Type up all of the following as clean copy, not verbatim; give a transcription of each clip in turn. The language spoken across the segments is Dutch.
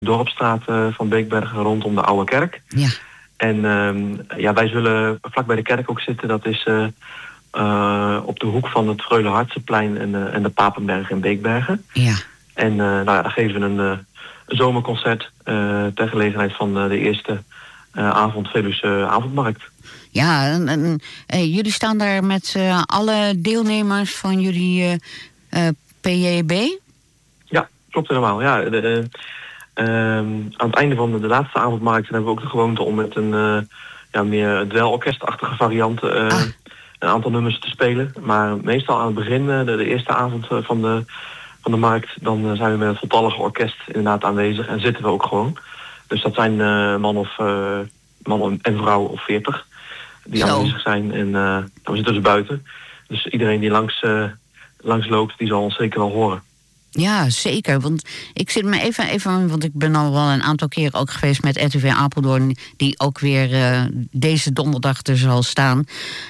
Dorpstraat van Beekbergen rondom de Oude Kerk. Ja. En wij zullen vlak bij de kerk ook zitten. Dat is op de hoek van het Freule Hartsenplein en de Papenberg in Beekbergen. Ja. En daar geven we een zomerconcert ter gelegenheid van de eerste avond Veluwe avondmarkt. Ja, en jullie staan daar met alle deelnemers van jullie PJB? Ja, klopt helemaal. Ja, aan het einde van de laatste avondmarkt hebben we ook de gewoonte om met een meer dwelorkestachtige variant een aantal nummers te spelen. Maar meestal aan het begin, de eerste avond van de markt, dan zijn we met het voltallige orkest inderdaad aanwezig en zitten we ook gewoon. Dus dat zijn man en vrouw of 40 die aanwezig zijn en we zitten dus buiten. Dus iedereen die langs loopt, die zal ons zeker wel horen. Ja, zeker. Want ik zit me even, want ik ben al wel een aantal keren ook geweest met RTV Apeldoorn, die ook weer deze donderdag er zal staan.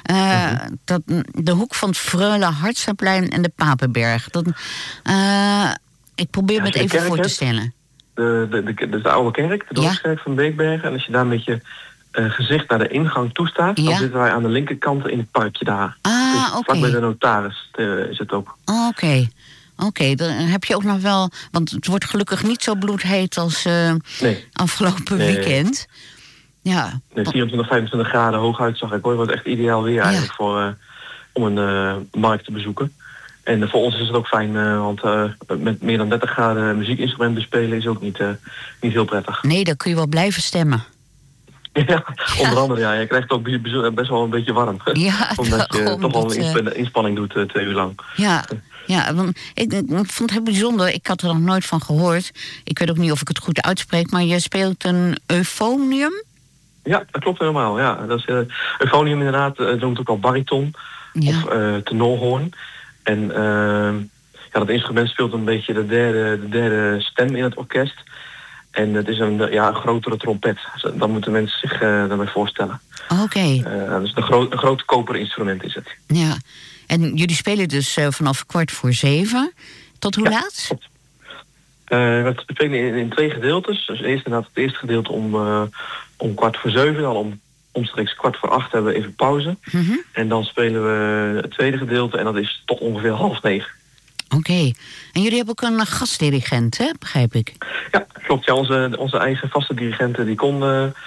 De hoek van het Freule Hartsenplein en de Papenberg. Ik probeer me het even voor te stellen. De Oude Kerk, de Dorpskerk van Beekbergen. En als je daar met je gezicht naar de ingang toestaat, dan zitten wij aan de linkerkant in het parkje daar. Dus vlak bij de notaris is het ook. Oké, dan heb je ook nog wel, want het wordt gelukkig niet zo bloedheet als afgelopen weekend. Ja. Nee, 24, 25 graden hooguit zag ik hoor. Het wordt echt ideaal weer eigenlijk om een markt te bezoeken. En voor ons is het ook fijn, want met meer dan 30 graden muziekinstrument bespelen is ook niet heel prettig. Nee, dan kun je wel blijven stemmen. Ja, onder andere ja. Je krijgt het ook best wel een beetje warm. Ja, omdat je toch wel een inspanning doet 2 uur lang. Ja, want ik vond het heel bijzonder. Ik had er nog nooit van gehoord. Ik weet ook niet of ik het goed uitspreek, maar je speelt een euphonium? Ja, dat klopt helemaal. Ja. Dat is euphonium inderdaad. Noemt het ook al bariton of tenorhoorn. En dat instrument speelt een beetje de derde stem in het orkest. En het is een grotere trompet. Dan moeten mensen zich daarbij voorstellen. Oké. Dus een groot koperinstrument is het. Ja. En jullie spelen dus vanaf 6:45 tot hoe laat? Klopt. We spelen in 2 gedeeltes. Dus eerst inderdaad het eerste gedeelte om 6:45. Dan omstreeks 7:15 hebben we even pauze. Mm-hmm. En dan spelen we het tweede gedeelte en dat is tot ongeveer 8:30. Oké. En jullie hebben ook een gastdirigent, hè? Begrijp ik? Ja, klopt. Ja, onze eigen vaste dirigent die kon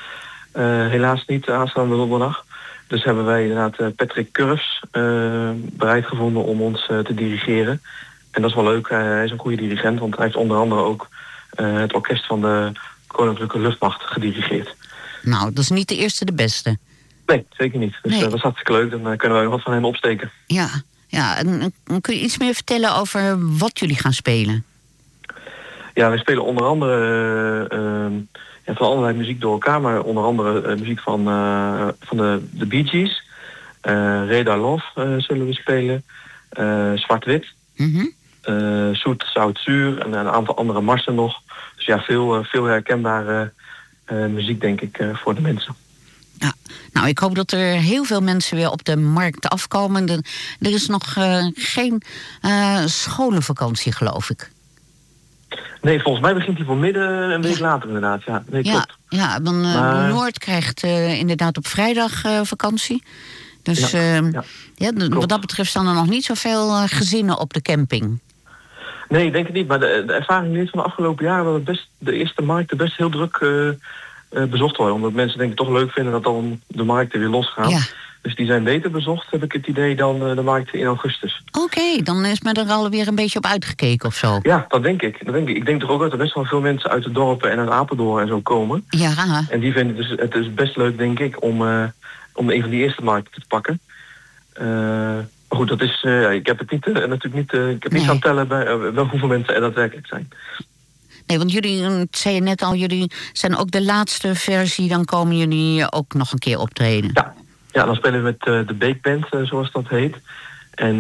helaas niet aanstaande donderdag. Dus hebben wij inderdaad Patrick Curves bereid gevonden om ons te dirigeren. En dat is wel leuk. Hij is een goede dirigent, want hij heeft onder andere ook het orkest van de Koninklijke Luchtmacht gedirigeerd. Nou, dat is niet de eerste de beste. Nee, zeker niet. Dus dat is hartstikke leuk. Dan kunnen wij wat van hem opsteken. Ja, en kun je iets meer vertellen over wat jullie gaan spelen? Ja, wij spelen onder andere van allerlei muziek door elkaar, maar onder andere muziek van de Bee Gees. Radar Love zullen we spelen. Zwart-Wit. Mm-hmm. Zoet, Zout, Zuur en een aantal andere marsen nog. Dus ja, veel herkenbare muziek denk ik voor de mensen. Ja, nou, ik hoop dat er heel veel mensen weer op de markt afkomen. Er is nog geen scholenvakantie, geloof ik. Nee, volgens mij begint hij voor midden een week later inderdaad. Ja, nee, klopt. Ja, want Noord krijgt inderdaad op vrijdag vakantie. Dus wat dat betreft staan er nog niet zoveel gezinnen op de camping. Nee, ik denk het niet. Maar de ervaring leert van de afgelopen jaren dat de eerste markten best heel druk bezocht worden. Omdat mensen denk ik toch leuk vinden dat dan de markten weer losgaan. Ja. Dus die zijn beter bezocht, heb ik het idee, dan de markten in augustus. Oké, dan is men er alweer een beetje op uitgekeken of zo. Ja, dat denk ik. Ik denk toch ook dat er best wel veel mensen uit de dorpen en uit Apeldoorn en zo komen. Ja. En die vinden het is best leuk, denk ik, om een van die eerste markten te pakken. Maar goed, dat is, ik heb het niet, natuurlijk niet, ik heb niet gaan tellen bij wel hoeveel mensen er daadwerkelijk zijn. Nee, want jullie, zei je net al, jullie zijn ook de laatste versie, dan komen jullie ook nog een keer optreden. Ja, dan spelen we met de Beekband, zoals dat heet. En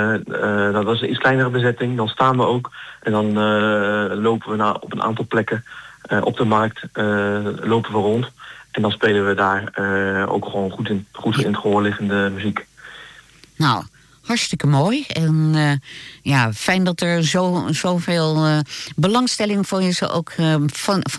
dat is een iets kleinere bezetting. Dan staan we ook en dan lopen we op een aantal plekken op de markt lopen we rond. En dan spelen we daar ook gewoon goed in het gehoor liggende muziek. Nou, Hartstikke mooi. En fijn dat er zoveel belangstelling voor je zo ook van